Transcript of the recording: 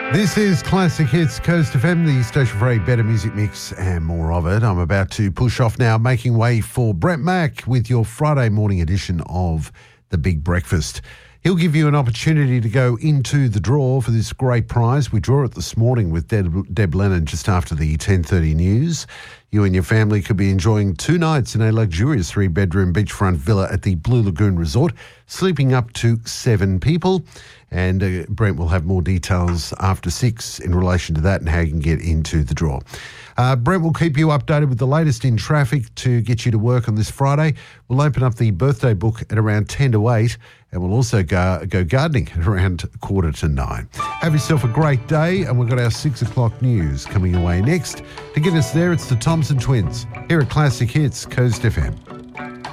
This is Classic Hits, Coast FM, the station for a better music mix and more of it. I'm about to push off now, making way for Brett Mack with your Friday morning edition of The Big Breakfast. He'll give you an opportunity to go into the draw for this great prize. We draw it this morning with Deb Lennon just after the 10:30 news. You and your family could be enjoying 2 nights in a luxurious 3-bedroom beachfront villa at the Blue Lagoon Resort, sleeping up to 7 people. And Brent will have more details after 6 in relation to that and how you can get into the draw. Brent will keep you updated with the latest in traffic to get you to work on this Friday. We'll open up the birthday book at around 10 to 8, and we'll also go gardening at around 8:45. Have yourself a great day, and we've got our 6 o'clock news coming away next. To get us there, it's the Thompson Twins here at Classic Hits, Coast FM.